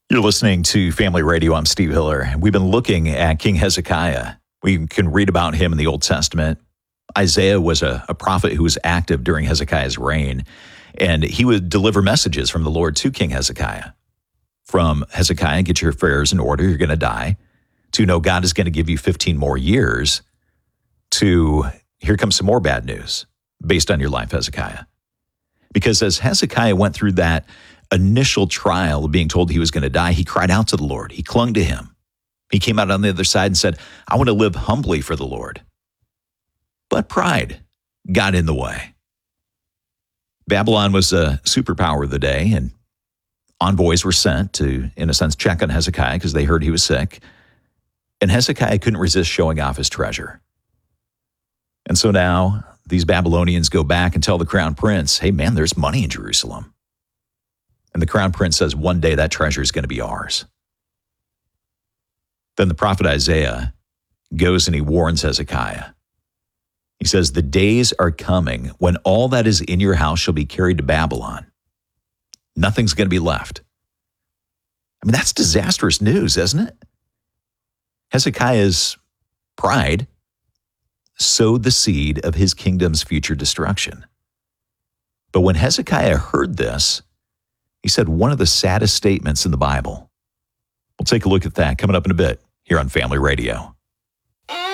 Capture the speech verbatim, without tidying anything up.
You're listening to Family Radio. I'm Steve Hiller. We've been looking at King Hezekiah. We can read about him in the Old Testament. Isaiah was a, a prophet who was active during Hezekiah's reign, and he would deliver messages from the Lord to King Hezekiah. From Hezekiah, get your affairs in order, you're going to die, to know God is going to give you fifteen more years, to here comes some more bad news based on your life, Hezekiah. Because as Hezekiah went through that initial trial of being told he was going to die, he cried out to the Lord. He clung to him. He came out on the other side and said, I want to live humbly for the Lord. But pride got in the way. Babylon was a superpower of the day, and envoys were sent to, in a sense, check on Hezekiah because they heard he was sick. And Hezekiah couldn't resist showing off his treasure. And so now these Babylonians go back and tell the crown prince, hey man, there's money in Jerusalem. And the crown prince says, one day that treasure is going to be ours. Then the prophet Isaiah goes and he warns Hezekiah. He says, the days are coming when all that is in your house shall be carried to Babylon. Nothing's going to be left. I mean, that's disastrous news, isn't it? Hezekiah's pride sowed the seed of his kingdom's future destruction. But when Hezekiah heard this, he said one of the saddest statements in the Bible. We'll take a look at that coming up in a bit here on Family Radio.